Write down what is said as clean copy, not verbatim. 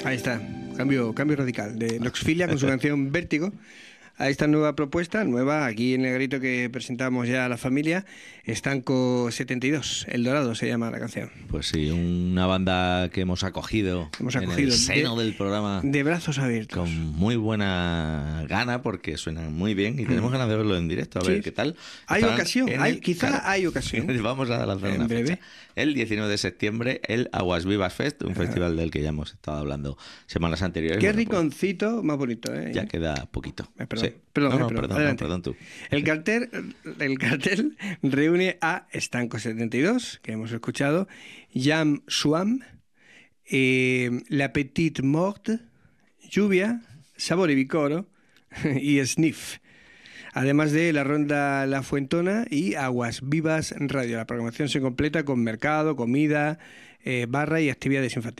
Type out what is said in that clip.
Ahí está, cambio radical de Noxfilia con su canción Vértigo. A esta nueva propuesta, nueva, aquí en el grito que presentamos ya a la familia, Estanco 72, El Dorado se llama la canción. Pues sí, una banda que hemos acogido en el seno del programa. De brazos abiertos. Con muy buena gana, porque suenan muy bien y tenemos ganas de verlo en directo, a ver qué tal. Hay ocasión, quizá hay ocasión. Vamos a lanzar una fecha. El 19 de septiembre, el Aguas Vivas Fest, un festival del que ya hemos estado hablando semanas anteriores. Qué riconcito, más bonito, ¿eh? Ya queda poquito. Perdón tú. El cartel reúne a Estanco 72, que hemos escuchado, Jam Suam, La Petite Morte, Lluvia, Sabor y Vicoro y Sniff. Además de la Ronda La Fuentona y Aguas Vivas Radio. La programación se completa con mercado, comida, barra y actividades infantiles.